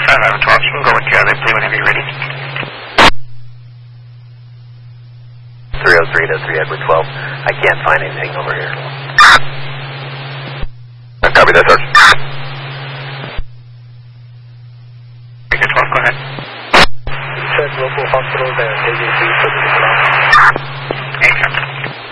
51112, you can go with the other play whenever you're ready. 303 to 3 Edward 12. I can't find anything over here. Copy that, sir. Edward 12, go ahead. Said local hospital, KJC for the ground.